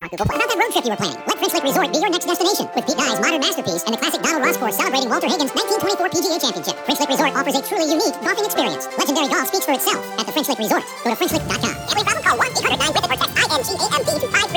Google, about that road trip you were planning. Let French Lick Resort be your next destination. With Pete Dye's modern masterpiece and the classic Donald Ross course celebrating Walter Higgins' 1924 PGA Championship. French Lick Resort offers a truly unique golfing experience. Legendary golf speaks for itself at the French Lick Resort. Go to FrenchLick.com. Every problem, call 1-800-9-WITH-IT or text INGAMP to 5333.